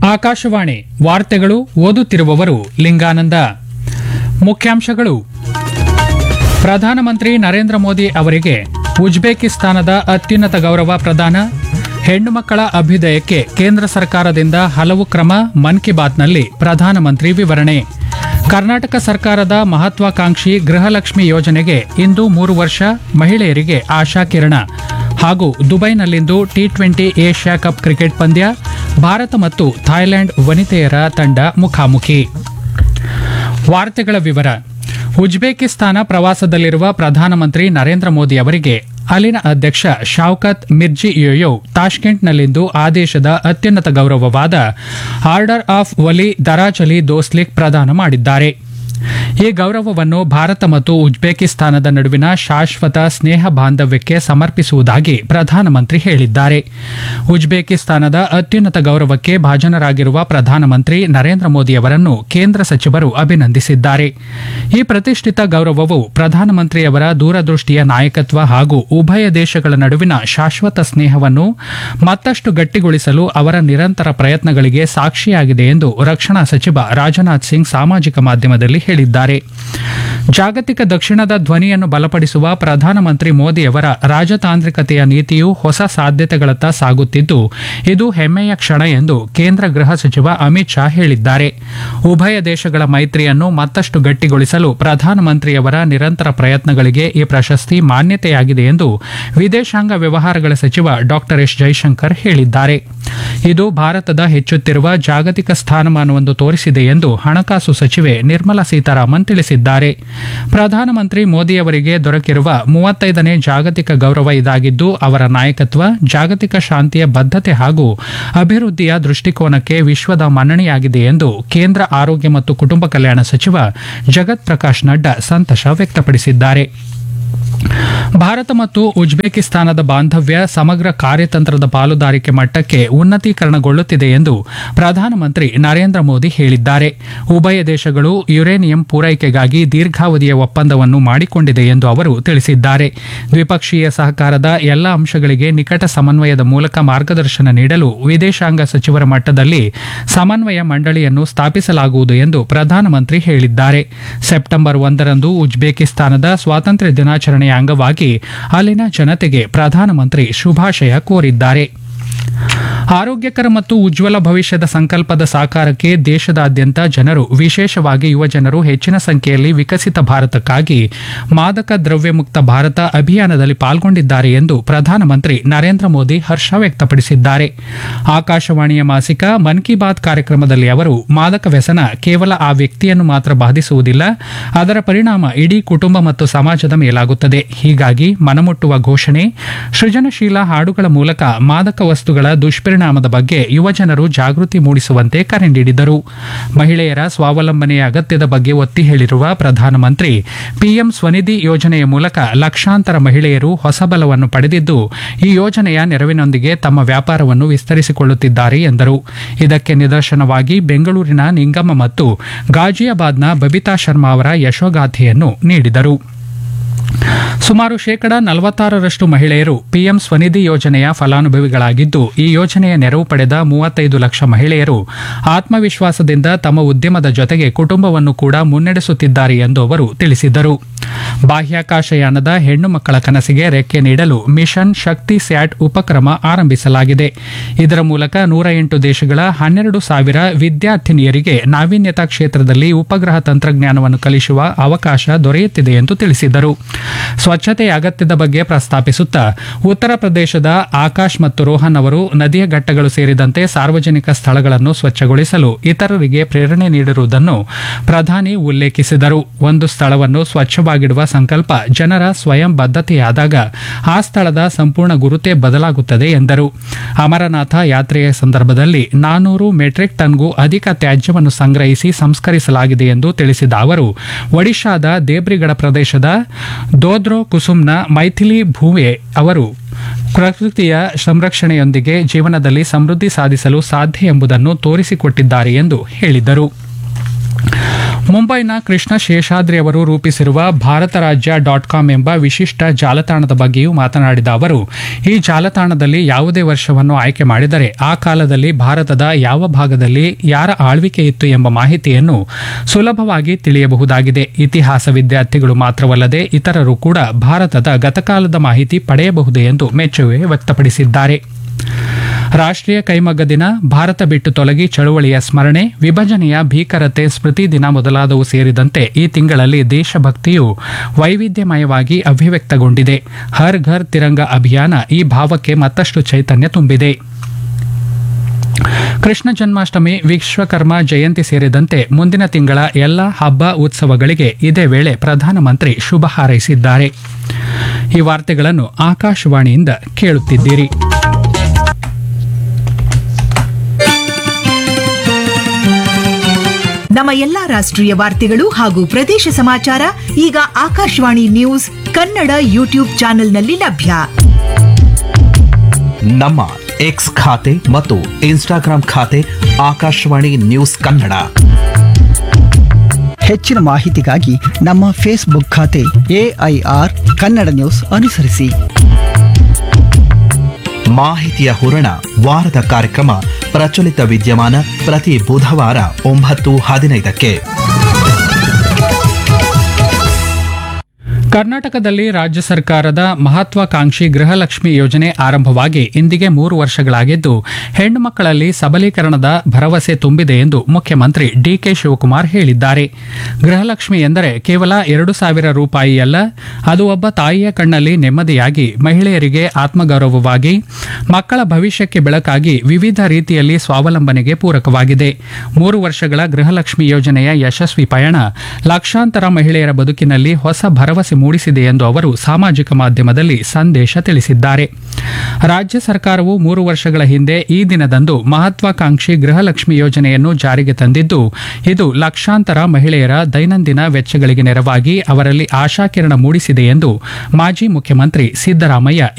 ಆಕಾಶವಾಣಿ ವಾರ್ತೆಗಳು ಓದುತ್ತಿರುವವರು ಲಿಂಗಾನಂದ. ಮುಖ್ಯಾಂಶಗಳು. ಪ್ರಧಾನಮಂತ್ರಿ ನರೇಂದ್ರ ಮೋದಿ ಅವರಿಗೆ ಉಜ್ಬೇಕಿಸ್ತಾನದ ಅತ್ಯುನ್ನತ ಗೌರವ ಪ್ರದಾನ. ಹೆಣ್ಣು ಮಕ್ಕಳ ಅಭ್ಯುದಯಕ್ಕೆ ಕೇಂದ್ರ ಸರ್ಕಾರದಿಂದ ಹಲವು ಕ್ರಮ. ಮನ್ ಕಿ ಬಾತ್ನಲ್ಲಿ ಪ್ರಧಾನಮಂತ್ರಿ ವಿವರಣೆ. ಕರ್ನಾಟಕ ಸರ್ಕಾರದ ಮಹತ್ವಾಕಾಂಕ್ಷಿ ಗೃಹಲಕ್ಷ್ಮಿ ಯೋಜನೆಗೆ ಇಂದು 3 ವರ್ಷ. ಮಹಿಳೆಯರಿಗೆ ಆಶಾಕಿರಣ. ಹಾಗೂ ದುಬೈನಲ್ಲಿಂದು ಟಿ20 ಏಷ್ಯಾ ಕಪ್ ಕ್ರಿಕೆಟ್ ಪಂದ್ಯ. ಭಾರತ ಮತ್ತು ಥಾಯ್ಲೆಂಡ್ ವನಿತೆಯರ ತಂಡ ಮುಖಾಮುಖಿ. ವಾರ್ತೆಗಳ ವಿವರ. ಉಜ್ಬೇಕಿಸ್ತಾನ ಪ್ರವಾಸದಲ್ಲಿರುವ ಪ್ರಧಾನಮಂತ್ರಿ ನರೇಂದ್ರ ಮೋದಿ ಅವರಿಗೆ ಅಲ್ಲಿನ ಅಧ್ಯಕ್ಷ ಶೌಕತ್ ಮಿರ್ಜಿಯೋಯೆವ್ ತಾಷ್ಕೆಂಟ್ನಲ್ಲಿಂದು ಆ ದೇಶದ ಅತ್ಯುನ್ನತ ಗೌರವವಾದ ಆರ್ಡರ್ ಆಫ್ ವಲಿ ದರಾಜ್ ಅಲಿ ದೋಸ್ಲಿಕ್ ಪ್ರದಾನ ಮಾಡಿದ್ದಾರೆ. ಈ ಗೌರವವನ್ನು ಭಾರತ ಮತ್ತು ಉಜ್ಬೇಕಿಸ್ತಾನದ ನಡುವಿನ ಶಾಶ್ವತ ಸ್ನೇಹ ಬಾಂಧವ್ಯಕ್ಕೆ ಸಮರ್ಪಿಸುವುದಾಗಿ ಪ್ರಧಾನಮಂತ್ರಿ ಹೇಳಿದ್ದಾರೆ. ಉಜ್ಬೇಕಿಸ್ತಾನದ ಅತ್ಯುನ್ನತ ಗೌರವಕ್ಕೆ ಭಾಜನರಾಗಿರುವ ಪ್ರಧಾನಮಂತ್ರಿ ನರೇಂದ್ರ ಮೋದಿ ಅವರನ್ನು ಕೇಂದ್ರ ಸಚಿವರು ಅಭಿನಂದಿಸಿದ್ದಾರೆ. ಈ ಪ್ರತಿಷ್ಠಿತ ಗೌರವವು ಪ್ರಧಾನಮಂತ್ರಿಯವರ ದೂರದೃಷ್ಟಿಯ ನಾಯಕತ್ವ ಹಾಗೂ ಉಭಯ ದೇಶಗಳ ನಡುವಿನ ಶಾಶ್ವತ ಸ್ನೇಹವನ್ನು ಮತ್ತಷ್ಟು ಗಟ್ಟಿಗೊಳಿಸಲು ಅವರ ನಿರಂತರ ಪ್ರಯತ್ನಗಳಿಗೆ ಸಾಕ್ಷಿಯಾಗಿದೆ ಎಂದು ರಕ್ಷಣಾ ಸಚಿವ ರಾಜನಾಥ್ ಸಿಂಗ್ ಸಾಮಾಜಿಕ ಮಾಧ್ಯಮದಲ್ಲಿ ಹೇಳಿದ್ದಾರೆ. ಜಾಗತಿಕ ದಕ್ಷಿಣದ ಧ್ವನಿಯನ್ನು ಬಲಪಡಿಸುವ ಪ್ರಧಾನಮಂತ್ರಿ ಮೋದಿಯವರ ರಾಜತಾಂತ್ರಿಕತೆಯ ನೀತಿಯು ಹೊಸ ಸಾಧ್ಯತೆಗಳತ್ತ ಸಾಗುತ್ತಿದ್ದು, ಇದು ಹೆಮ್ಮೆಯ ಕ್ಷಣ ಎಂದು ಕೇಂದ್ರ ಗೃಹ ಸಚಿವ ಅಮಿತ್ ಶಾ ಹೇಳಿದ್ದಾರೆ. ಉಭಯ ದೇಶಗಳ ಮೈತ್ರಿಯನ್ನು ಮತ್ತಷ್ಟು ಗಟ್ಟಿಗೊಳಿಸಲು ಪ್ರಧಾನಮಂತ್ರಿಯವರ ನಿರಂತರ ಪ್ರಯತ್ನಗಳಿಗೆ ಈ ಪ್ರಶಸ್ತಿ ಮಾನ್ಯತೆಯಾಗಿದೆ ಎಂದು ವಿದೇಶಾಂಗ ವ್ಯವಹಾರಗಳ ಸಚಿವ ಡಾ ಎಸ್ ಜೈಶಂಕರ್ ಹೇಳಿದ್ದಾರೆ. ಇದು ಭಾರತದ ಹೆಚ್ಚುತ್ತಿರುವ ಜಾಗತಿಕ ಸ್ಥಾನಮಾನವನ್ನು ತೋರಿಸಿದೆ ಎಂದು ಹಣಕಾಸು ಸಚಿವೆ ನಿರ್ಮಲಾ ಸೀತಾರಾಮನ್ ತಿಳಿಸಿದ್ದಾರೆ. ಪ್ರಧಾನಮಂತ್ರಿ ಮೋದಿಯವರಿಗೆ ದೊರಕಿರುವ 35ನೇ ಜಾಗತಿಕ ಗೌರವ ಇದಾಗಿದ್ದು, ಅವರ ನಾಯಕತ್ವ, ಜಾಗತಿಕ ಶಾಂತಿಯ ಬದ್ಧತೆ ಹಾಗೂ ಅಭಿವೃದ್ಧಿಯ ದೃಷ್ಟಿಕೋನಕ್ಕೆ ವಿಶ್ವದ ಮನ್ನಣೆಯಾಗಿದೆ ಎಂದು ಕೇಂದ್ರ ಆರೋಗ್ಯ ಮತ್ತು ಕುಟುಂಬ ಕಲ್ಯಾಣ ಸಚಿವ ಜಗತ್ ಪ್ರಕಾಶ್ ನಡ್ಡಾ ಸಂತಸ ವ್ಯಕ್ತಪಡಿಸಿದ್ದಾರೆ. ಭಾರತ ಮತ್ತು ಉಜ್ಬೇಕಿಸ್ತಾನದ ಬಾಂಧವ್ಯ ಸಮಗ್ರ ಕಾರ್ಯತಂತ್ರದ ಪಾಲುದಾರಿಕೆ ಮಟ್ಟಕ್ಕೆ ಉನ್ನತೀಕರಣಗೊಳ್ಳುತ್ತಿದೆ ಎಂದು ಪ್ರಧಾನಮಂತ್ರಿ ನರೇಂದ್ರ ಮೋದಿ ಹೇಳಿದ್ದಾರೆ. ಉಭಯ ದೇಶಗಳು ಯುರೇನಿಯಂ ಪೂರೈಕೆಗಾಗಿ ದೀರ್ಘಾವಧಿಯ ಒಪ್ಪಂದವನ್ನು ಮಾಡಿಕೊಂಡಿದೆ ಎಂದು ಅವರು ತಿಳಿಸಿದ್ದಾರೆ. ದ್ವಿಪಕ್ಷೀಯ ಸಹಕಾರದ ಎಲ್ಲ ಅಂಶಗಳಿಗೆ ನಿಕಟ ಸಮನ್ವಯದ ಮೂಲಕ ಮಾರ್ಗದರ್ಶನ ನೀಡಲು ವಿದೇಶಾಂಗ ಸಚಿವರ ಮಟ್ಟದಲ್ಲಿ ಸಮನ್ವಯ ಮಂಡಳಿಯನ್ನು ಸ್ಥಾಪಿಸಲಾಗುವುದು ಎಂದು ಪ್ರಧಾನಮಂತ್ರಿ ಹೇಳಿದ್ದಾರೆ. ಸೆಪ್ಟೆಂಬರ್ 1ರಂದು ಉಜ್ಬೇಕಿಸ್ತಾನದ ಸ್ವಾತಂತ್ರ್ಯ ದಿನಾಚರಣೆಯ ಅಂಗವಾಗಿ ಅಲ್ಲಿನ ಜನತೆಗೆ ಪ್ರಧಾನಮಂತ್ರಿ ಶುಭಾಶಯ ಕೋರಿದ್ದಾರೆ. ಆರೋಗ್ಯಕರ ಮತ್ತು ಉಜ್ವಲ ಭವಿಷ್ಯದ ಸಂಕಲ್ಪದ ಸಾಕಾರಕ್ಕೆ ದೇಶದಾದ್ಯಂತ ಜನರು, ವಿಶೇಷವಾಗಿ ಯುವಜನರು ಹೆಚ್ಚಿನ ಸಂಖ್ಯೆಯಲ್ಲಿ ವಿಕಸಿತ ಭಾರತಕ್ಕಾಗಿ ಮಾದಕ ದ್ರವ್ಯ ಮುಕ್ತ ಭಾರತ ಅಭಿಯಾನದಲ್ಲಿ ಪಾಲ್ಗೊಂಡಿದ್ದಾರೆ ಎಂದು ಪ್ರಧಾನಮಂತ್ರಿ ನರೇಂದ್ರ ಮೋದಿ ಹರ್ಷ ವ್ಯಕ್ತಪಡಿಸಿದ್ದಾರೆ. ಆಕಾಶವಾಣಿಯ ಮಾಸಿಕ ಮನ್ ಕಿ ಬಾತ್ ಕಾರ್ಯಕ್ರಮದಲ್ಲಿ ಅವರು, ಮಾದಕ ವ್ಯಸನ ಕೇವಲ ಆ ವ್ಯಕ್ತಿಯನ್ನು ಮಾತ್ರ ಬಾಧಿಸುವುದಿಲ್ಲ, ಅದರ ಪರಿಣಾಮ ಇಡೀ ಕುಟುಂಬ ಮತ್ತು ಸಮಾಜದ ಮೇಲಾಗುತ್ತದೆ. ಹೀಗಾಗಿ ಮನಮುಟ್ಟುವ ಘೋಷಣೆ, ಸೃಜನಶೀಲ ಹಾಡುಗಳ ಮೂಲಕ ಮಾದಕ ವಸ್ತುಗಳ ದುಷ್ಪರಿಣಾಮದ ಬಗ್ಗೆ ಯುವಜನರು ಜಾಗೃತಿ ಮೂಡಿಸುವಂತೆ ಕರೆ ನೀಡಿದರು. ಮಹಿಳೆಯರ ಸ್ವಾವಲಂಬನೆಯ ಅಗತ್ಯದ ಬಗ್ಗೆ ಒತ್ತಿ ಹೇಳಿರುವ ಪ್ರಧಾನಮಂತ್ರಿ, ಪಿಎಂ ಸ್ವನಿಧಿ ಯೋಜನೆಯ ಮೂಲಕ ಲಕ್ಷಾಂತರ ಮಹಿಳೆಯರು ಹೊಸ ಬಲವನ್ನು ಪಡೆದಿದ್ದು, ಈ ಯೋಜನೆಯ ನೆರವಿನೊಂದಿಗೆ ತಮ್ಮ ವ್ಯಾಪಾರವನ್ನು ವಿಸ್ತರಿಸಿಕೊಳ್ಳುತ್ತಿದ್ದಾರೆ ಎಂದರು. ಇದಕ್ಕೆ ನಿದರ್ಶನವಾಗಿ ಬೆಂಗಳೂರಿನ ನಿಂಗಮ್ಮ ಮತ್ತು ಗಾಜಿಯಾಬಾದ್ನ ಬಬಿತಾ ಶರ್ಮಾ ಅವರ ಯಶೋಗಾಥೆಯನ್ನು ನೀಡಿದರು. ಸುಮಾರು 46% ಮಹಿಳೆಯರು ಪಿಎಂ ಸ್ವನಿಧಿ ಯೋಜನೆಯ ಫಲಾನುಭವಿಗಳಾಗಿದ್ದು, ಈ ಯೋಜನೆಯ ನೆರವು ಪಡೆದ 35 ಲಕ್ಷ ಮಹಿಳೆಯರು ಆತ್ಮವಿಶ್ವಾಸದಿಂದ ತಮ್ಮ ಉದ್ಯಮದ ಜೊತೆಗೆ ಕುಟುಂಬವನ್ನು ಕೂಡ ಮುನ್ನಡೆಸುತ್ತಿದ್ದಾರೆ ಎಂದು ಅವರು ತಿಳಿಸಿದರು. ಬಾಹ್ಯಾಕಾಶಯಾನದ ಹೆಣ್ಣು ಮಕ್ಕಳ ಕನಸಿಗೆ ರೆಕ್ಕೆ ನೀಡಲು ಮಿಷನ್ ಶಕ್ತಿ ಸ್ಯಾಟ್ ಉಪಕ್ರಮ ಆರಂಭಿಸಲಾಗಿದೆ. ಇದರ ಮೂಲಕ 108 ದೇಶಗಳ 12,000 ವಿದ್ಯಾರ್ಥಿನಿಯರಿಗೆ ನಾವೀನ್ಯತಾ ಕ್ಷೇತ್ರದಲ್ಲಿ ಉಪಗ್ರಹ ತಂತ್ರಜ್ಞಾನವನ್ನು ಕಲಿಸುವ ಅವಕಾಶ ದೊರೆಯುತ್ತಿದೆ ಎಂದು ತಿಳಿಸಿದರು. ಸ್ವಚ್ಛತೆಯ ಅಗತ್ಯದ ಬಗ್ಗೆ ಪ್ರಸ್ತಾಪಿಸುತ್ತಾ ಉತ್ತರ ಪ್ರದೇಶದ ಆಕಾಶ್ ಮತ್ತು ರೋಹನ್ ಅವರು ನದಿಯ ಘಟ್ಟಗಳು ಸೇರಿದಂತೆ ಸಾರ್ವಜನಿಕ ಸ್ಥಳಗಳನ್ನು ಸ್ವಚ್ಛಗೊಳಿಸಲು ಇತರರಿಗೆ ಪ್ರೇರಣೆ ನೀಡಿರುವುದನ್ನು ಪ್ರಧಾನಿ ಉಲ್ಲೇಖಿಸಿದರು. ಒಂದು ಸ್ಥಳವನ್ನು ಸ್ವಚ್ಛವಾಗಿಡುವ ಸಂಕಲ್ಪ ಜನರ ಸ್ವಯಂ ಬದ್ಧತೆಯಾದಾಗ ಆ ಸ್ಥಳದ ಸಂಪೂರ್ಣ ಗುರುತೇ ಬದಲಾಗುತ್ತದೆ ಎಂದರು. ಅಮರನಾಥ ಯಾತ್ರೆಯ ಸಂದರ್ಭದಲ್ಲಿ 400 ಮೆಟ್ರಿಕ್ ಟನ್ಗೂ ಅಧಿಕ ತ್ಯಾಜ್ಯವನ್ನು ಸಂಗ್ರಹಿಸಿ ಸಂಸ್ಕರಿಸಲಾಗಿದೆ ಎಂದು ತಿಳಿಸಿದ ಅವರು, ಒಡಿಶಾದ ದೇಬ್ರಿಗಢ ಪ್ರದೇಶದ ದೋದ್ರೋ ಕುಸುಮ್ನ ಮೈಥಿಲಿ ಭೂವೆ ಅವರು ಪ್ರಕೃತಿಯ ಸಂರಕ್ಷಣೆಯೊಂದಿಗೆ ಜೀವನದಲ್ಲಿ ಸಮೃದ್ಧಿ ಸಾಧಿಸಲು ಸಾಧ್ಯ ಎಂಬುದನ್ನು ತೋರಿಸಿಕೊಟ್ಟಿದ್ದಾರೆ ಎಂದು ಹೇಳಿದರು. ಮುಂಬೈನ ಕೃಷ್ಣ ಶೇಷಾದ್ರಿ ಅವರು ರೂಪಿಸಿರುವ ಭಾರತ ರಾಜ್ಯ .com ಎಂಬ ವಿಶಿಷ್ಟ ಜಾಲತಾಣದ ಬಗ್ಗೆಯೂ ಮಾತನಾಡಿದ ಅವರು, ಈ ಜಾಲತಾಣದಲ್ಲಿ ಯಾವುದೇ ವರ್ಷವನ್ನು ಆಯ್ಕೆ ಮಾಡಿದರೆ ಆ ಕಾಲದಲ್ಲಿ ಭಾರತದ ಯಾವ ಭಾಗದಲ್ಲಿ ಯಾರ ಆಳ್ವಿಕೆ ಇತ್ತು ಎಂಬ ಮಾಹಿತಿಯನ್ನು ಸುಲಭವಾಗಿ ತಿಳಿಯಬಹುದಾಗಿದೆ. ಇತಿಹಾಸ ವಿದ್ಯಾರ್ಥಿಗಳು ಮಾತ್ರವಲ್ಲದೆ ಇತರರು ಕೂಡ ಭಾರತದ ಗತಕಾಲದ ಮಾಹಿತಿ ಪಡೆಯಬಹುದು ಎಂದು ಮೆಚ್ಚುಗೆ ವ್ಯಕ್ತಪಡಿಸಿದ್ದಾರೆ. ರಾಷ್ಟ್ರೀಯ ಕೈಮಗ್ಗ ದಿನ, ಭಾರತ ಬಿಟ್ಟು ತೊಲಗಿ ಚಳುವಳಿಯ ಸ್ಮರಣೆ, ವಿಭಜನೆಯ ಭೀಕರತೆ ಸ್ಮೃತಿ ದಿನ ಮೊದಲಾದವು ಸೇರಿದಂತೆ ಈ ತಿಂಗಳಲ್ಲಿ ದೇಶಭಕ್ತಿಯು ವೈವಿಧ್ಯಮಯವಾಗಿ ಅಭಿವ್ಯಕ್ತಗೊಂಡಿದೆ. ಹರ್ ಘರ್ ತಿರಂಗ ಅಭಿಯಾನ ಈ ಭಾವಕ್ಕೆ ಮತ್ತಷ್ಟು ಚೈತನ್ಯ ತುಂಬಿದೆ. ಕೃಷ್ಣ ಜನ್ಮಾಷ್ಟಮಿ, ವಿಶ್ವಕರ್ಮ ಜಯಂತಿ ಸೇರಿದಂತೆ ಮುಂದಿನ ತಿಂಗಳ ಎಲ್ಲ ಹಬ್ಬ ಉತ್ಸವಗಳಿಗೆ ಇದೇ ವೇಳೆ ಪ್ರಧಾನಮಂತ್ರಿ ಶುಭ ಹಾರೈಸಿದ್ದಾರೆ. ಈ ವಾರ್ತೆಗಳನ್ನು ಆಕಾಶವಾಣಿಯಿಂದ ಕೇಳುತ್ತಿದ್ದೀರಿ. ನಮ್ಮ ಎಲ್ಲಾ ರಾಷ್ಟ್ರೀಯ ವಾರ್ತೆಗಳು ಹಾಗೂ ಪ್ರದೇಶ ಸಮಾಚಾರ ಈಗ ಆಕಾಶವಾಣಿ ನ್ಯೂಸ್ ಕನ್ನಡ ಯೂಟ್ಯೂಬ್ ಚಾನೆಲ್ನಲ್ಲಿ ಲಭ್ಯ. ನಮ್ಮ ಎಕ್ಸ್ ಖಾತೆ ಮತ್ತು ಇನ್ಸ್ಟಾಗ್ರಾಂ ಖಾತೆ ಆಕಾಶವಾಣಿ ನ್ಯೂಸ್ ಕನ್ನಡ. ಹೆಚ್ಚಿನ ಮಾಹಿತಿಗಾಗಿ ನಮ್ಮ ಫೇಸ್ಬುಕ್ ಖಾತೆ AIR ಕನ್ನಡ ನ್ಯೂಸ್ ಅನುಸರಿಸಿ. ಮಾಹಿತಿಯ ಹೂರಣ, ವಾರದ ಕಾರ್ಯಕ್ರಮ ಪ್ರಚಲಿತ ವಿದ್ಯಮಾನ ಪ್ರತಿ ಬುಧವಾರ 9:15ಕ್ಕೆ. ಕರ್ನಾಟಕದಲ್ಲಿ ರಾಜ್ಯ ಸರ್ಕಾರದ ಮಹತ್ವಾಕಾಂಕ್ಷಿ ಗೃಹಲಕ್ಷ್ಮಿ ಯೋಜನೆ ಆರಂಭವಾಗಿ ಇಂದಿಗೆ 3 ವರ್ಷಗಳಾಗಿದ್ದು, ಹೆಣ್ಣು ಮಕ್ಕಳಲ್ಲಿ ಸಬಲೀಕರಣದ ಭರವಸೆ ತುಂಬಿದೆ ಎಂದು ಮುಖ್ಯಮಂತ್ರಿ ಡಿಕೆ ಶಿವಕುಮಾರ್ ಹೇಳಿದ್ದಾರೆ. ಗೃಹಲಕ್ಷ್ಮಿ ಎಂದರೆ ಕೇವಲ 2,000 ರೂಪಾಯಿಯಲ್ಲ, ಅದು ಒಬ್ಬ ತಾಯಿಯ ಕಣ್ಣಲ್ಲಿ ನೆಮ್ಮದಿಯಾಗಿ, ಮಹಿಳೆಯರಿಗೆ ಆತ್ಮಗೌರವವಾಗಿ, ಮಕ್ಕಳ ಭವಿಷ್ಯಕ್ಕೆ ಬೆಳಕಾಗಿ, ವಿವಿಧ ರೀತಿಯಲ್ಲಿ ಸ್ವಾವಲಂಬನೆಗೆ ಪೂರಕವಾಗಿದೆ. 3 ವರ್ಷಗಳ ಗೃಹಲಕ್ಷ್ಮಿ ಯೋಜನೆಯ ಯಶಸ್ವಿ ಪಯಣ ಲಕ್ಷಾಂತರ ಮಹಿಳೆಯರ ಬದುಕಿನಲ್ಲಿ ಹೊಸ ಭರವಸೆ ಮೂಡಿಸಿದೆ ಎಂದು ಅವರು ಸಾಮಾಜಿಕ ಮಾಧ್ಯಮದಲ್ಲಿ ಸಂದೇಶ ತಿಳಿಸಿದ್ದಾರೆ. ರಾಜ್ಯ ಸರ್ಕಾರವು 3 ವರ್ಷಗಳ ಹಿಂದೆ ಈ ದಿನದಂದು ಮಹತ್ವಾಕಾಂಕ್ಷಿ ಗೃಹಲಕ್ಷ್ಮಿ ಯೋಜನೆಯನ್ನು ಜಾರಿಗೆ ತಂದಿದ್ದು, ಇದು ಲಕ್ಷಾಂತರ ಮಹಿಳೆಯರ ದೈನಂದಿನ ವೆಚ್ಚಗಳಿಗೆ ನೆರವಾಗಿ ಅವರಲ್ಲಿ ಆಶಾಕಿರಣ ಮೂಡಿಸಿದೆ ಎಂದು ಮಾಜಿ ಮುಖ್ಯಮಂತ್ರಿ ಸಿದ್ದರಾಮಯ್ಯ